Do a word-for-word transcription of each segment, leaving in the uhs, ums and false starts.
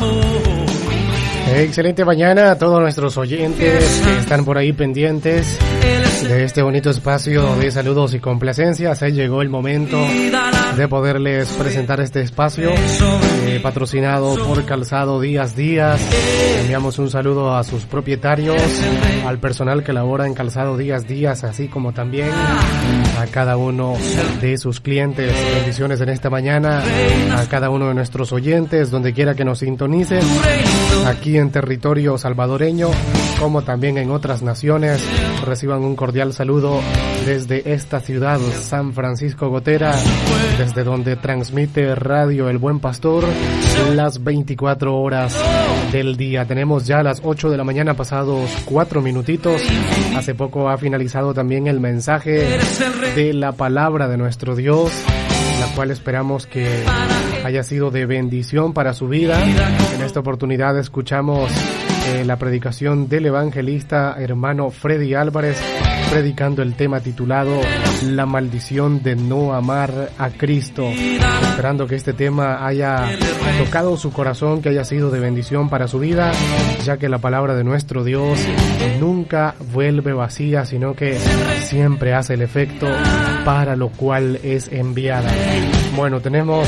Excelente mañana a todos nuestros oyentes que están por ahí pendientes de este bonito espacio de saludos y complacencias. Ahí llegó el momento de poderles presentar este espacio eh, patrocinado por Calzado Días Díaz. Enviamos un saludo a sus propietarios, al personal que labora en Calzado Días Díaz, así como también a cada uno de sus clientes. Bendiciones en esta mañana a cada uno de nuestros oyentes, donde quiera que nos sintonicen, aquí en territorio salvadoreño, como también en otras naciones. Reciban un cordial saludo desde esta ciudad, San Francisco Gotera, desde donde transmite Radio El Buen Pastor las veinticuatro horas del día. Tenemos ya las ocho de la mañana pasados cuatro minutitos. Hace poco ha finalizado también el mensaje de la palabra de nuestro Dios, la cual esperamos que haya sido de bendición para su vida. En esta oportunidad escuchamos eh, la predicación del evangelista hermano Freddy Álvarez, predicando el tema titulado La maldición de no amar a Cristo. Esperando que este tema haya tocado su corazón, que haya sido de bendición para su vida, ya que la palabra de nuestro Dios nunca vuelve vacía, sino que siempre hace el efecto para lo cual es enviada. Bueno, tenemos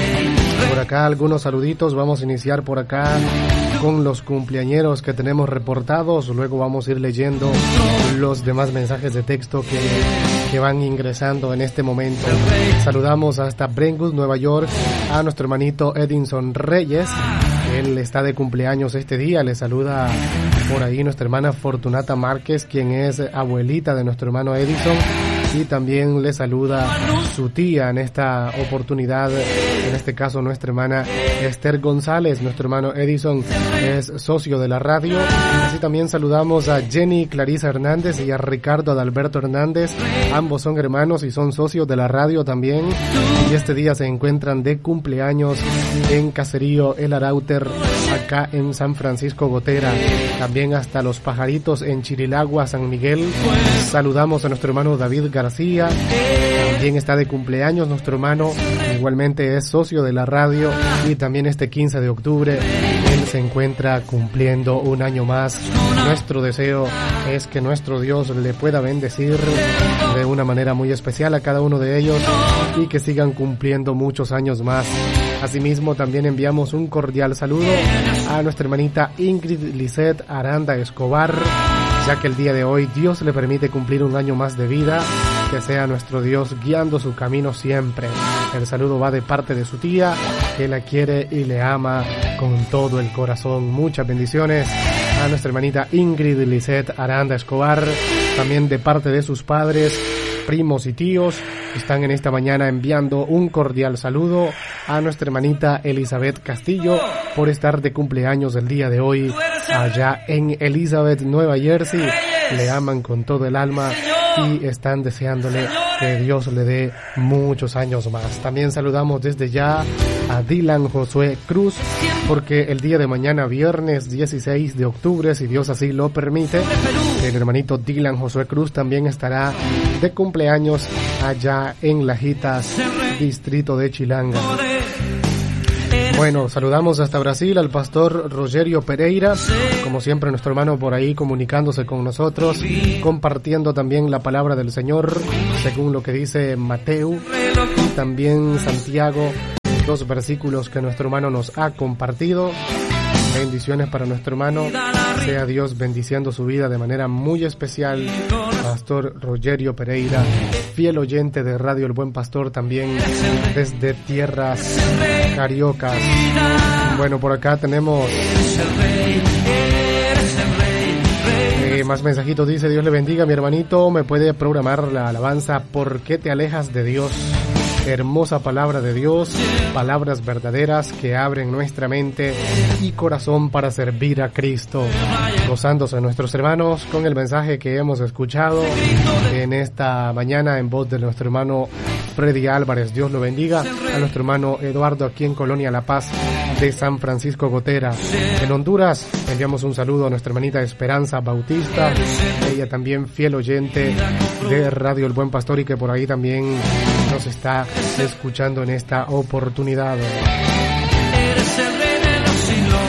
por acá algunos saluditos. Vamos a iniciar por acá con los cumpleañeros que tenemos reportados. Luego vamos a ir leyendo los demás mensajes de texto que, que van ingresando en este momento. Saludamos hasta Brentwood, Nueva York, a nuestro hermanito Edinson Reyes. Él está de cumpleaños este día. Le saluda por ahí nuestra hermana Fortunata Márquez, quien es abuelita de nuestro hermano Edison. Y también le saluda su tía en esta oportunidad, en este caso nuestra hermana Esther González. Nuestro hermano Edison es socio de la radio. Así también saludamos a Jenny Clarisa Hernández y a Ricardo Adalberto Hernández. Ambos son hermanos y son socios de la radio también. Y este día se encuentran de cumpleaños en Caserío El Arauter, acá en San Francisco Gotera. También hasta Los Pajaritos en Chirilagua, San Miguel. Saludamos a nuestro hermano David García, también está de cumpleaños nuestro hermano, igualmente es socio de la radio, y también este quince de octubre él se encuentra cumpliendo un año más. Nuestro deseo es que nuestro Dios le pueda bendecir de una manera muy especial a cada uno de ellos y que sigan cumpliendo muchos años más. Asimismo, también enviamos un cordial saludo a nuestra hermanita Ingrid Lisette Aranda Escobar, ya que el día de hoy Dios le permite cumplir un año más de vida. Que sea nuestro Dios guiando su camino siempre. El saludo va de parte de su tía, que la quiere y le ama con todo el corazón. Muchas bendiciones a nuestra hermanita Ingrid Lisette Aranda Escobar, también de parte de sus padres, primos y tíos. Están en esta mañana enviando un cordial saludo a nuestra hermanita Elizabeth Castillo por estar de cumpleaños el día de hoy allá en Elizabeth, Nueva Jersey. Le aman con todo el alma y están deseándole que Dios le dé muchos años más. También saludamos desde ya a Dylan Josué Cruz, porque el día de mañana, viernes dieciséis de octubre, si Dios así lo permite, el hermanito Dylan Josué Cruz también estará de cumpleaños allá en Lajitas, distrito de Chilanga. Bueno, saludamos hasta Brasil al pastor Rogerio Pereira, como siempre nuestro hermano por ahí comunicándose con nosotros, compartiendo también la palabra del Señor, según lo que dice Mateo y también Santiago, dos versículos que nuestro hermano nos ha compartido. Bendiciones para nuestro hermano, sea Dios bendiciendo su vida de manera muy especial. Pastor Rogerio Pereira, fiel oyente de Radio El Buen Pastor, también desde tierras cariocas. Bueno, por acá tenemos eh, más mensajitos. Dice: Dios le bendiga, mi hermanito, me puede programar la alabanza ¿Por qué te alejas de Dios? Hermosa palabra de Dios, palabras verdaderas que abren nuestra mente y corazón para servir a Cristo. Gozándose nuestros hermanos con el mensaje que hemos escuchado en esta mañana en voz de nuestro hermano Freddy Álvarez. Dios lo bendiga. A nuestro hermano Eduardo aquí en Colonia La Paz de San Francisco Gotera. En Honduras enviamos un saludo a nuestra hermanita Esperanza Bautista, ella también fiel oyente de Radio El Buen Pastor y que por ahí también nos está escuchando en esta oportunidad.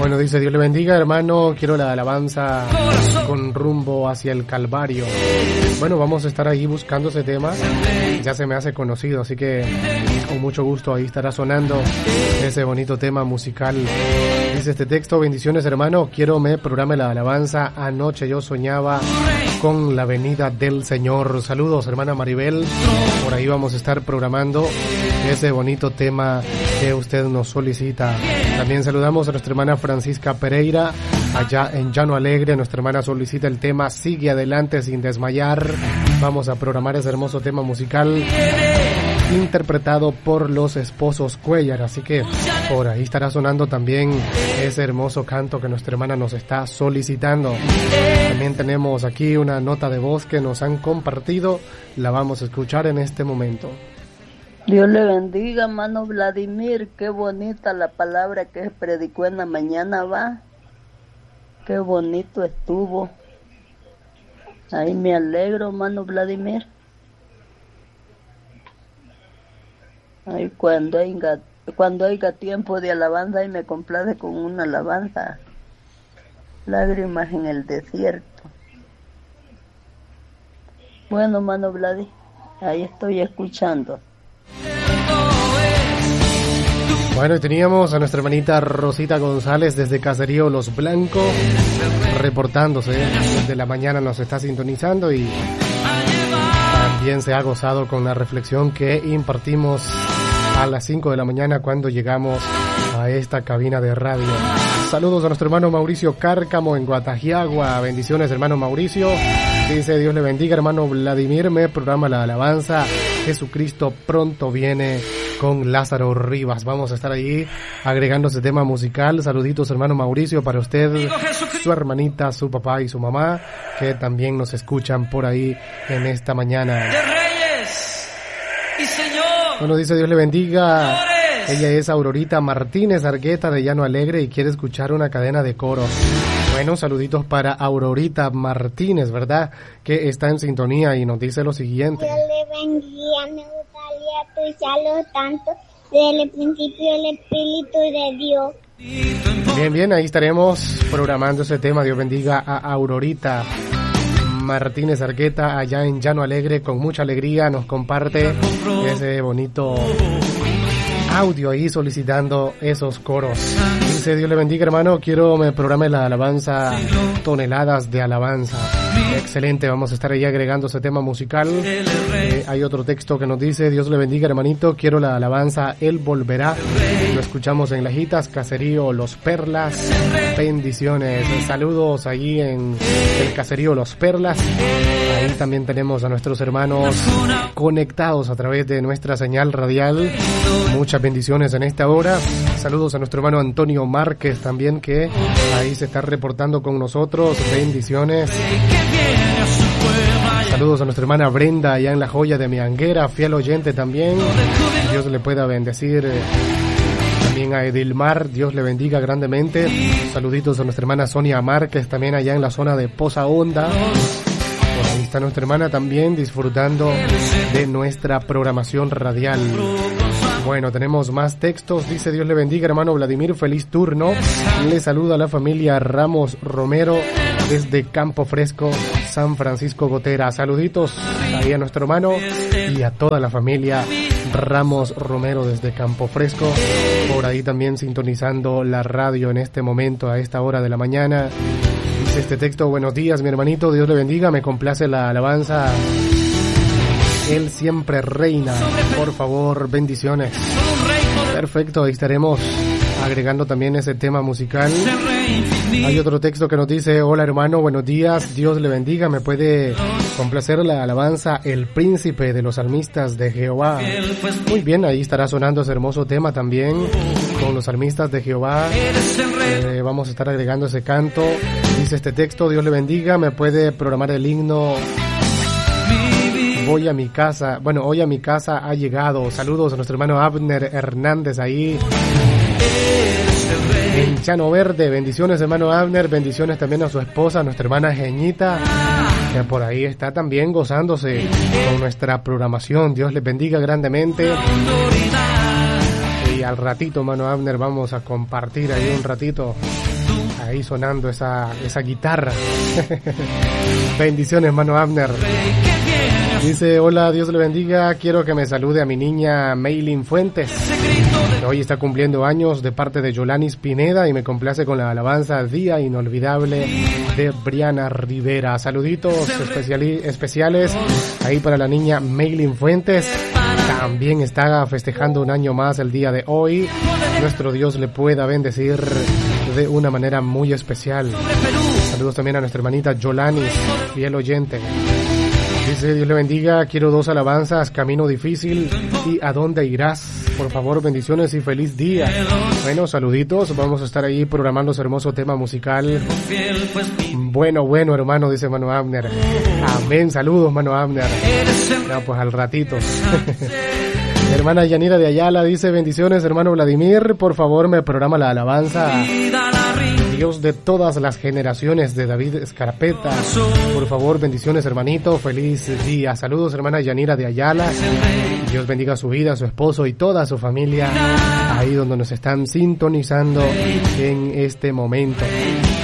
Bueno, dice, Dios le bendiga, hermano, quiero la alabanza con rumbo hacia el Calvario. Bueno, vamos a estar ahí buscando ese tema, ya se me hace conocido, así que con mucho gusto ahí estará sonando ese bonito tema musical. Dice este texto, bendiciones, hermano, quiero me programe la alabanza, anoche yo soñaba con la venida del Señor. Saludos, hermana Maribel, por ahí vamos a estar programando ese bonito tema que usted nos solicita. También saludamos a nuestra hermana Francisca Pereira, allá en Llano Alegre. Nuestra hermana solicita el tema Sigue Adelante Sin Desmayar. Vamos a programar ese hermoso tema musical interpretado por los esposos Cuellar, así que por ahí estará sonando también ese hermoso canto que nuestra hermana nos está solicitando. También tenemos aquí una nota de voz que nos han compartido, la vamos a escuchar en este momento. Dios le bendiga, hermano Vladimir, qué bonita la palabra que predicó en la mañana, va, qué bonito estuvo. Ahí me alegro, hermano Vladimir. Ay, cuando haya, cuando haya tiempo de alabanza, y me complace con una alabanza, lágrimas en el desierto. Bueno, hermano Vladi, ahí estoy escuchando. Bueno, y teníamos a nuestra hermanita Rosita González desde Caserío Los Blancos, reportándose, desde la mañana nos está sintonizando y también se ha gozado con la reflexión que impartimos a las cinco de la mañana cuando llegamos a esta cabina de radio. Saludos a nuestro hermano Mauricio Cárcamo en Guatajiagua. Bendiciones, hermano Mauricio. Dice, Dios le bendiga, hermano Vladimir, me programa la alabanza. Jesucristo pronto viene con Lázaro Rivas. Vamos a estar ahí agregando ese tema musical. Saluditos, hermano Mauricio, para usted, su hermanita, su papá y su mamá, que también nos escuchan por ahí en esta mañana. Bueno, dice, Dios le bendiga. Ella es Aurorita Martínez Argueta de Llano Alegre y quiere escuchar una cadena de coros. Bueno, saluditos para Aurorita Martínez, ¿verdad? Que está en sintonía y nos dice lo siguiente. Dios le bendiga, me gustaría escucharlo tanto desde el principio del Espíritu de Dios. Bien, bien, ahí estaremos programando ese tema. Dios bendiga a Aurorita Martínez Argueta allá en Llano Alegre, con mucha alegría nos comparte ese bonito audio ahí solicitando esos coros. Dice, Dios le bendiga, hermano, quiero me programe la alabanza, toneladas de alabanza. Excelente, vamos a estar ahí agregando ese tema musical. Eh, hay otro texto que nos dice, Dios le bendiga, hermanito, quiero la alabanza, Él volverá. Lo escuchamos en Lajitas, Caserío Los Perlas. Bendiciones, saludos allí en el Caserío Los Perlas. Ahí también tenemos a nuestros hermanos conectados a través de nuestra señal radial. Muchas bendiciones en esta hora. Saludos a nuestro hermano Antonio Márquez también, que ahí se está reportando con nosotros. Bendiciones. Saludos a nuestra hermana Brenda allá en La Joya de Mianguera, fiel oyente también. Dios le pueda bendecir. También a Edilmar, Dios le bendiga grandemente. Saluditos a nuestra hermana Sonia Márquez también allá en la zona de Poza Honda. Por ahí está nuestra hermana también disfrutando de nuestra programación radial. Bueno, tenemos más textos. Dice, Dios le bendiga, hermano Vladimir, feliz turno. Le saluda a la familia Ramos Romero desde Campo Fresco, San Francisco Gotera. Saluditos ahí a nuestro hermano y a toda la familia Ramos Romero desde Campo Fresco. Por ahí también sintonizando la radio en este momento, a esta hora de la mañana. Dice este texto, buenos días, mi hermanito, Dios le bendiga, me complace la alabanza. Él siempre reina. Por favor, bendiciones. Perfecto, ahí estaremos agregando también ese tema musical. Hay otro texto que nos dice, hola hermano, buenos días, Dios le bendiga, me puede complacer la alabanza El Príncipe de los Salmistas de Jehová. Muy bien, ahí estará sonando ese hermoso tema también con los Salmistas de Jehová. Eh, vamos a estar agregando ese canto. Dice este texto, Dios le bendiga, me puede programar el himno Voy a mi casa, bueno, hoy a mi casa ha llegado. Saludos a nuestro hermano Abner Hernández ahí en Llano Verde. Bendiciones, hermano Abner, bendiciones también a su esposa, nuestra hermana Geñita, que por ahí está también gozándose con nuestra programación. Dios les bendiga grandemente. Y al ratito, hermano Abner, vamos a compartir ahí un ratito ahí sonando esa, esa guitarra. Bendiciones, hermano Abner. Dice, hola, Dios le bendiga, quiero que me salude a mi niña Maylin Fuentes, que hoy está cumpliendo años, de parte de Yolanis Pineda, y me complace con la alabanza Día Inolvidable de Briana Rivera. Saluditos especiali- especiales ahí para la niña Maylin Fuentes. También está festejando un año más el día de hoy. Nuestro Dios le pueda bendecir de una manera muy especial. Saludos también a nuestra hermanita Yolanis, fiel oyente. Dice, Dios le bendiga, quiero dos alabanzas, Camino Difícil y ¿A dónde irás? Por favor, bendiciones y feliz día. Bueno, saluditos, vamos a estar ahí programando ese hermoso tema musical. Bueno, bueno, hermano, dice hermano Abner. Amén, saludos, hermano Abner. No, pues al ratito. Hermana Yanira de Ayala dice, bendiciones, hermano Vladimir, por favor me programa la alabanza Dios de todas las generaciones de David Escarpeta. Por favor, bendiciones, hermanito, feliz día. Saludos, hermana Yanira de Ayala. Dios bendiga su vida, su esposo y toda su familia ahí donde nos están sintonizando en este momento.